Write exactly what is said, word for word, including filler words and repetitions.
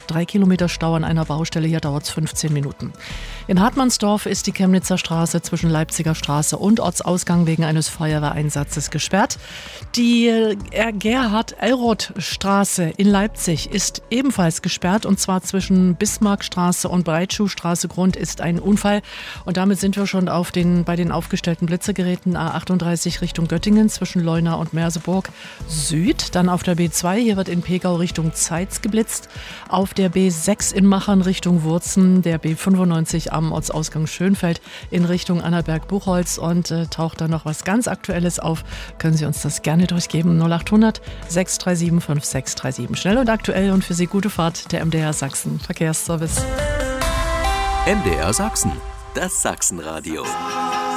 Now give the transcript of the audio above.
Drei Kilometer Stau an einer Baustelle, hier dauert es fünfzehn Minuten. In Hartmannsdorf ist die Chemnitzer Straße zwischen Leipziger Straße und Ortsausgang wegen eines Feuerwehreinsatzes gesperrt. Die Gerhard-Elroth-Straße in Leipzig ist ebenfalls gesperrt, und zwar zwischen Bismarckstraße und Breitschuhstraße. Grund ist ein Unfall, und damit sind wir schon auf den, bei den aufgestellten Blitzergeräten. A achtunddreißig Richtung Göttingen zwischen Leuna und Merseburg Süd. Dann auf der B zwei, hier wird in Pegau Richtung Zeitz geblitzt. Auf der B sechs in Machern Richtung Wurzen, der B fünfundneunzig am Ortsausgang Schönfeld in Richtung Annaberg-Buchholz. Und äh, taucht da noch was ganz Aktuelles auf, können Sie uns das gerne durchgeben. null achthundert sechs drei sieben fünf sechs drei sieben. Schnell und aktuell und für Sie gute Fahrt, der M D R Sachsen Verkehrsservice. M D R Sachsen, das Sachsenradio.